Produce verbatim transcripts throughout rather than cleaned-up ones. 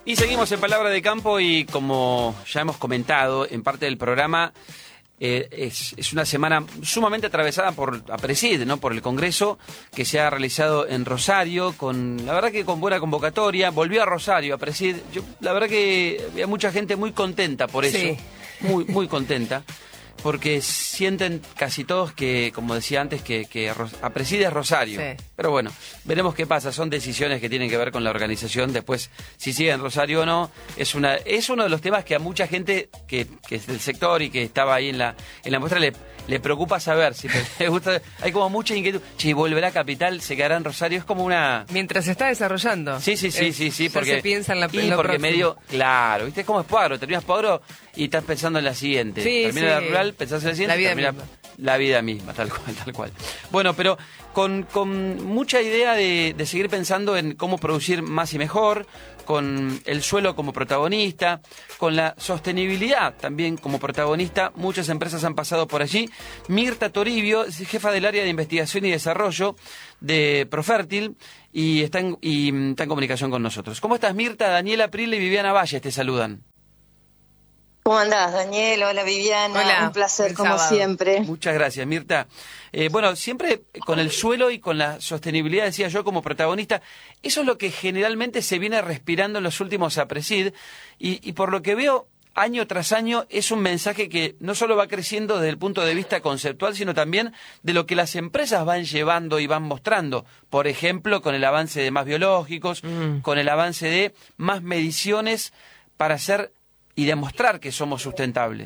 Y seguimos en Palabra de Campo y como ya hemos comentado en parte del programa, eh, es, es una semana sumamente atravesada por APRESID, ¿no? Por el Congreso que se ha realizado en Rosario, con la verdad que con buena convocatoria. Volvió a Rosario APRESID. Yo, la verdad que había mucha gente muy contenta por eso, sí. muy, muy contenta. Porque sienten casi todos que, como decía antes, que, que APRESID es Rosario. Sí. Pero bueno, veremos qué pasa. Son decisiones que tienen que ver con la organización. Después, si sigue en Rosario o no, es una es uno de los temas que a mucha gente que, que es del sector y que estaba ahí en la en la muestra le, le preocupa saber. Si le gusta, hay como mucha inquietud. Si volverá a Capital, se quedará en Rosario. Es como una... Mientras se está desarrollando. Sí, sí, sí, es, sí, sí. Ya Porque, se piensa en la y en lo porque próximo. medio... Claro, ¿viste? Es como es Poagro. Terminas Poagro y estás pensando en la siguiente. Sí, Termina sí. la rural, pensás en la siguiente. La vida termina misma. La vida misma, tal cual, tal cual. Bueno, pero con, con mucha idea de, de seguir pensando en cómo producir más y mejor, con el suelo como protagonista, con la sostenibilidad también como protagonista. Muchas empresas han pasado por allí. Mirta Toribio es jefa del área de investigación y desarrollo de Profértil y está en, y está en comunicación con nosotros. ¿Cómo estás, Mirta? Daniela Prile y Viviana Valles te saludan. ¿Cómo andás, Daniel? Hola, Viviana. Hola, un placer, buen como sábado. siempre. Muchas gracias, Mirta. Eh, bueno, siempre con el suelo y con la sostenibilidad, decía yo, como protagonista, eso es lo que generalmente se viene respirando en los últimos APRESID, y, y por lo que veo, año tras año, es un mensaje que no solo va creciendo desde el punto de vista conceptual, sino también de lo que las empresas van llevando y van mostrando. Por ejemplo, con el avance de más biológicos, mm. con el avance de más mediciones para hacer y demostrar que somos sustentables.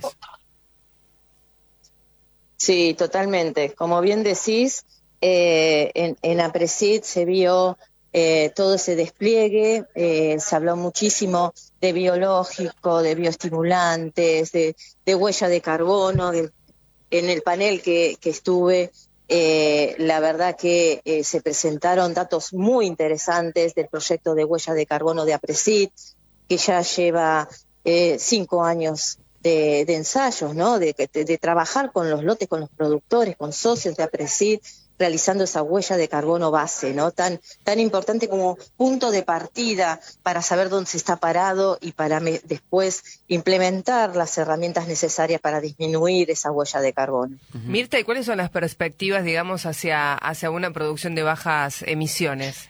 Sí, totalmente. Como bien decís, eh, en, en APRESID se vio eh, todo ese despliegue, eh, se habló muchísimo de biológico, de bioestimulantes, de, de huella de carbono. De, en el panel que, que estuve, eh, la verdad que eh, se presentaron datos muy interesantes del proyecto de huella de carbono de APRESID, que ya lleva Eh, cinco años de, de ensayos, ¿no? De, de, de trabajar con los lotes, con los productores, con socios de APRESID, realizando esa huella de carbono base, ¿no? Tan, tan importante como punto de partida para saber dónde se está parado y para me, después implementar las herramientas necesarias para disminuir esa huella de carbono. Uh-huh. Mirta, ¿y cuáles son las perspectivas, digamos, hacia, hacia una producción de bajas emisiones?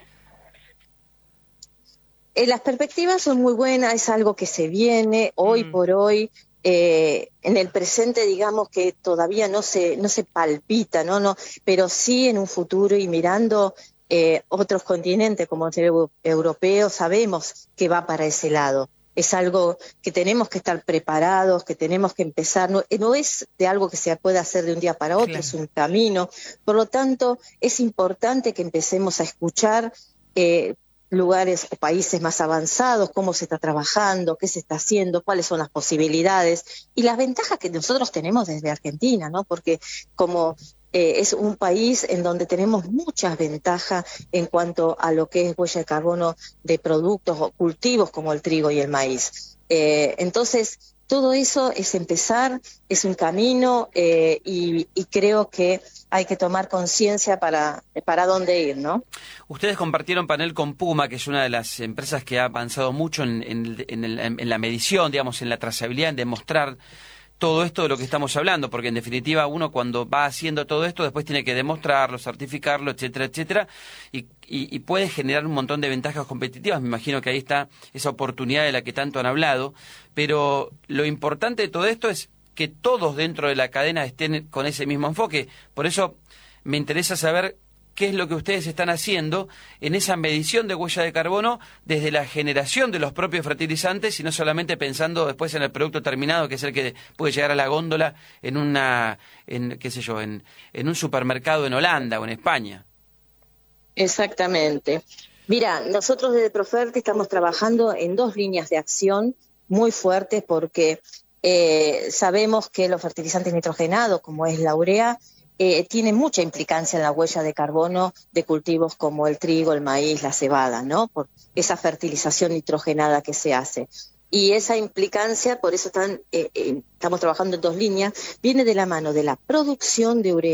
Eh, las perspectivas son muy buenas, es algo que se viene hoy mm. por hoy, eh, en el presente digamos que todavía no se no se palpita, no, no, pero sí en un futuro y mirando eh, otros continentes como el europeo sabemos que va para ese lado. Es algo que tenemos que estar preparados, que tenemos que empezar, no, no es de algo que se pueda hacer de un día para otro, claro. Es un camino, por lo tanto es importante que empecemos a escuchar eh, lugares o países más avanzados, cómo se está trabajando, qué se está haciendo, cuáles son las posibilidades y las ventajas que nosotros tenemos desde Argentina, ¿no? Porque como eh, es un país en donde tenemos muchas ventajas en cuanto a lo que es huella de carbono de productos o cultivos como el trigo y el maíz. Eh, entonces, todo eso es empezar, es un camino eh, y, y creo que hay que tomar conciencia para, para dónde ir, ¿no? Ustedes compartieron panel con Puma, que es una de las empresas que ha avanzado mucho en, en, en, el, en la medición, digamos, en la trazabilidad, en demostrar todo esto de lo que estamos hablando, porque en definitiva uno cuando va haciendo todo esto después tiene que demostrarlo, certificarlo, etcétera, etcétera, y, y, y puede generar un montón de ventajas competitivas. Me imagino que ahí está esa oportunidad de la que tanto han hablado, pero lo importante de todo esto es que todos dentro de la cadena estén con ese mismo enfoque. Por eso me interesa saber qué es lo que ustedes están haciendo en esa medición de huella de carbono desde la generación de los propios fertilizantes y no solamente pensando después en el producto terminado, que es el que puede llegar a la góndola en una, en qué sé yo, en, en un supermercado en Holanda o en España. Exactamente. Mira, nosotros desde Profértil estamos trabajando en dos líneas de acción muy fuertes porque eh, sabemos que los fertilizantes nitrogenados, como es la urea, Eh, tiene mucha implicancia en la huella de carbono de cultivos como el trigo, el maíz, la cebada, ¿no? Por esa fertilización nitrogenada que se hace. Y esa implicancia, por eso están, eh, eh, estamos trabajando en dos líneas, viene de la mano de la producción de urea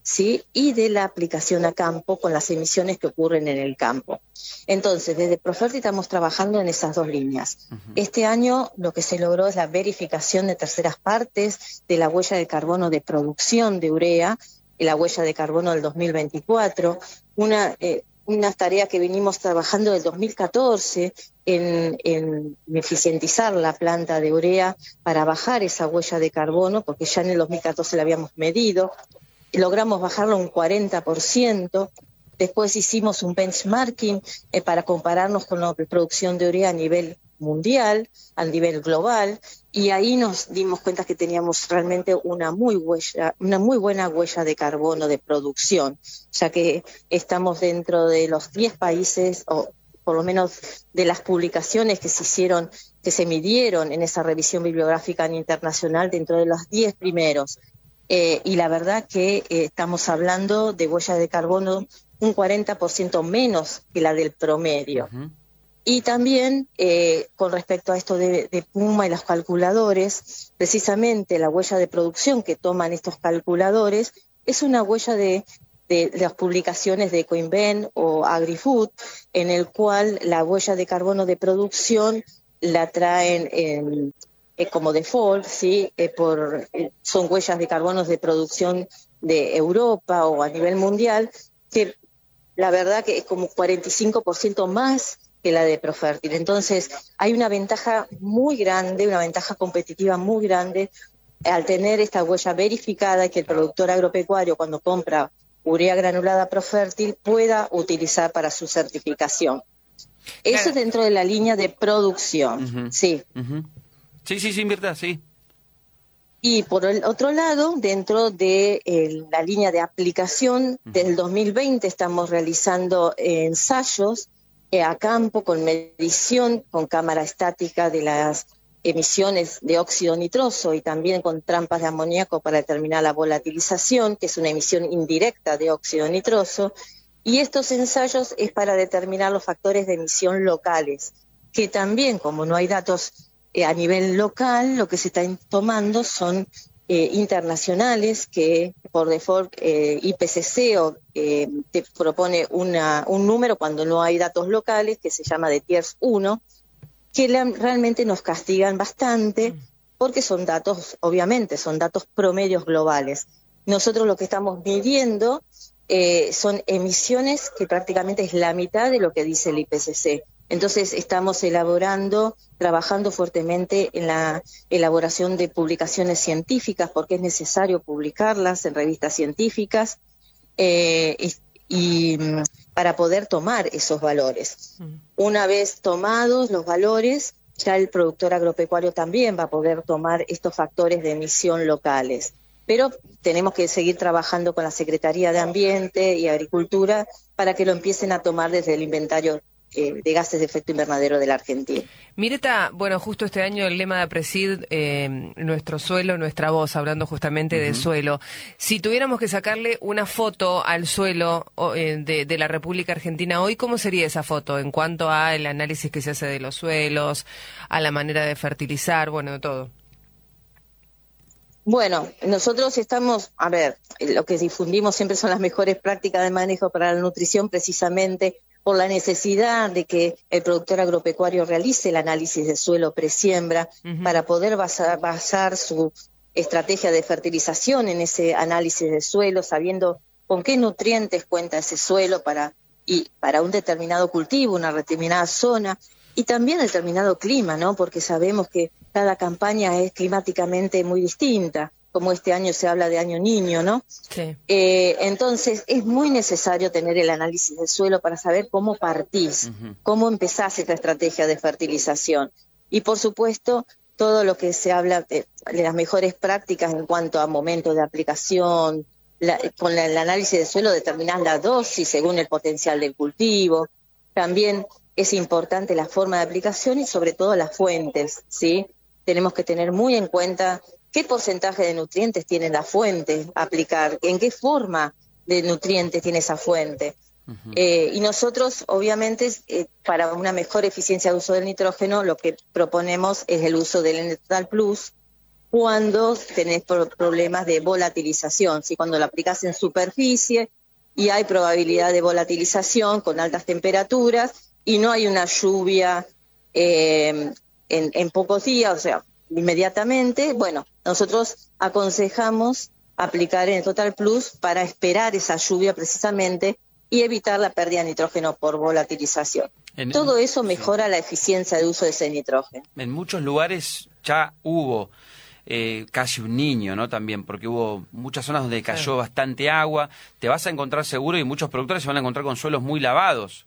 ¿sí? Y de la aplicación a campo con las emisiones que ocurren en el campo. Entonces, desde Profertil estamos trabajando en esas dos líneas. Uh-huh. Este año lo que se logró es la verificación de terceras partes de la huella de carbono de producción de urea, y la huella de carbono del dos mil veinticuatro, una... Eh, una tarea que venimos trabajando del dos mil catorce en, en eficientizar la planta de urea para bajar esa huella de carbono, porque ya en el dos mil catorce la habíamos medido, logramos bajarlo un cuarenta por ciento, después hicimos un benchmarking eh, para compararnos con la producción de urea a nivel mundial, a nivel global, y ahí nos dimos cuenta que teníamos realmente una muy huella, una muy buena huella de carbono de producción, ya que estamos dentro de los diez países, o por lo menos de las publicaciones que se hicieron, que se midieron en esa revisión bibliográfica internacional, dentro de los diez primeros. Eh, y la verdad que eh, estamos hablando de huella de carbono un cuarenta por ciento menos que la del promedio. Uh-huh. Y también, eh, con respecto a esto de, de Puma y los calculadores, precisamente la huella de producción que toman estos calculadores es una huella de, de, de las publicaciones de Coinven o AgriFood, en el cual la huella de carbono de producción la traen en, eh, como default, ¿sí? Eh, por, eh, son huellas de carbono de producción de Europa o a nivel mundial, que la verdad que es como cuarenta y cinco por ciento más que la de Profertil. Entonces, hay una ventaja muy grande, una ventaja competitiva muy grande al tener esta huella verificada y que el productor agropecuario, cuando compra urea granulada Profertil, pueda utilizar para su certificación. Eso claro. Es dentro de la línea de producción, uh-huh. sí. Uh-huh. Sí, sí, sí, verdad, sí. Y por el otro lado, dentro de eh, la línea de aplicación, uh-huh. Desde el dos mil veinte estamos realizando eh, ensayos a campo con medición con cámara estática de las emisiones de óxido nitroso y también con trampas de amoníaco para determinar la volatilización, que es una emisión indirecta de óxido nitroso, y estos ensayos es para determinar los factores de emisión locales, que también, como no hay datos eh, a nivel local, lo que se está tomando son Eh, internacionales, que por default eh, I P C C o, eh, te propone una, un número cuando no hay datos locales, que se llama de Tiers uno, que la, realmente nos castigan bastante, porque son datos, obviamente, son datos promedios globales. Nosotros lo que estamos midiendo eh, son emisiones que prácticamente es la mitad de lo que dice el I P C C. Entonces estamos elaborando, trabajando fuertemente en la elaboración de publicaciones científicas, porque es necesario publicarlas en revistas científicas eh, y, y para poder tomar esos valores. Mm. Una vez tomados los valores, ya el productor agropecuario también va a poder tomar estos factores de emisión locales. Pero tenemos que seguir trabajando con la Secretaría de Ambiente y Agricultura para que lo empiecen a tomar desde el inventario Eh, de gases de efecto invernadero de la Argentina. Mireta, bueno, justo este año el lema de APRESID, eh, nuestro suelo, nuestra voz, hablando justamente uh-huh. del suelo. Si tuviéramos que sacarle una foto al suelo eh, de, de la República Argentina hoy, ¿cómo sería esa foto en cuanto a el análisis que se hace de los suelos, a la manera de fertilizar, bueno, de todo? Bueno, nosotros estamos, a ver, lo que difundimos siempre son las mejores prácticas de manejo para la nutrición, precisamente por la necesidad de que el productor agropecuario realice el análisis de suelo presiembra uh-huh. para poder basar, basar su estrategia de fertilización en ese análisis de suelo, sabiendo con qué nutrientes cuenta ese suelo para, y para un determinado cultivo, una determinada zona, y también determinado clima, ¿no? Porque sabemos que cada campaña es climáticamente muy distinta, como este año se habla de año niño, ¿no? Sí. Eh, entonces, es muy necesario tener el análisis del suelo para saber cómo partís, uh-huh. cómo empezás esta estrategia de fertilización. Y, por supuesto, todo lo que se habla de, de las mejores prácticas en cuanto a momentos de aplicación, la, con la, el análisis del suelo determinás la dosis según el potencial del cultivo. También es importante la forma de aplicación y, sobre todo, las fuentes, ¿sí? Tenemos que tener muy en cuenta qué porcentaje de nutrientes tiene la fuente a aplicar, en qué forma de nutrientes tiene esa fuente. Uh-huh. Eh, y nosotros, obviamente, eh, para una mejor eficiencia de uso del nitrógeno, lo que proponemos es el uso del Neutral Plus, cuando tenés problemas de volatilización, ¿sí? Cuando lo aplicás en superficie y hay probabilidad de volatilización con altas temperaturas y no hay una lluvia eh, en, en pocos días, o sea, inmediatamente, bueno, nosotros aconsejamos aplicar en el Total Plus para esperar esa lluvia precisamente y evitar la pérdida de nitrógeno por volatilización. En, Todo eso mejora sí. la eficiencia de uso de ese nitrógeno. En muchos lugares ya hubo eh, casi un niño, ¿no? También, porque hubo muchas zonas donde cayó sí. bastante agua. Te vas a encontrar seguro y muchos productores se van a encontrar con suelos muy lavados.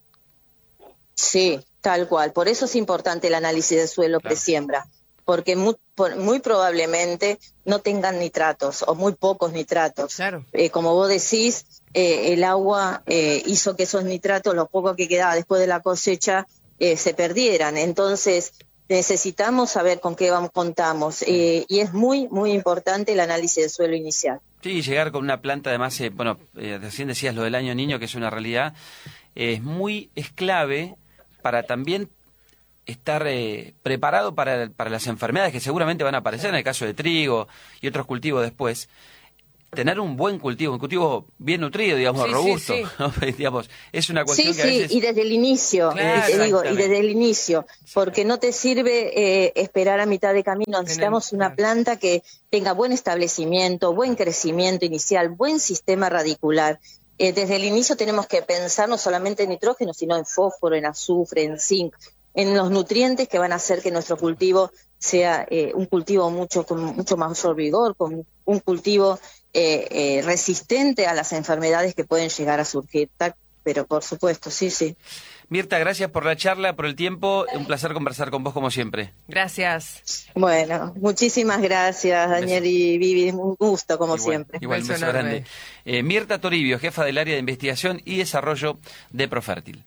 Sí, tal cual. Por eso es importante el análisis del suelo claro. presiembra, porque muy, muy probablemente no tengan nitratos o muy pocos nitratos. Claro. Eh, como vos decís, eh, el agua eh, hizo que esos nitratos, lo poco que quedaba después de la cosecha, eh, se perdieran. Entonces necesitamos saber con qué vamos, contamos eh, y es muy, muy importante el análisis del suelo inicial. Sí, llegar con una planta, además, eh, bueno, eh, recién decías lo del año niño, que es una realidad, eh, es muy, es clave para también estar eh, preparado para, para las enfermedades que seguramente van a aparecer en el caso de trigo y otros cultivos después. Tener un buen cultivo, un cultivo bien nutrido, digamos, sí, robusto, sí, sí. ¿no? digamos, es una cuestión sí, que a veces... Sí, y desde el inicio, claro, te digo, y desde el inicio, porque no te sirve eh, esperar a mitad de camino, necesitamos una planta que tenga buen establecimiento, buen crecimiento inicial, buen sistema radicular. Eh, desde el inicio tenemos que pensar no solamente en nitrógeno, sino en fósforo, en azufre, en zinc, en los nutrientes que van a hacer que nuestro cultivo sea eh, un cultivo mucho con mucho mayor vigor, con un cultivo eh, eh, resistente a las enfermedades que pueden llegar a surgir. Pero por supuesto, sí, sí. Mirta, gracias por la charla, por el tiempo. Un placer conversar con vos como siempre. Gracias. Bueno, muchísimas gracias, Daniel y Vivi. Un gusto como igual, siempre. Igual, un beso grande. Eh, Mirta Toribio, jefa del área de investigación y desarrollo de Profértil.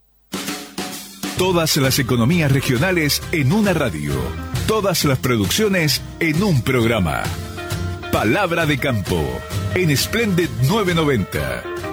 Todas las economías regionales en una radio. Todas las producciones en un programa. Palabra de Campo en Splendid novecientos noventa.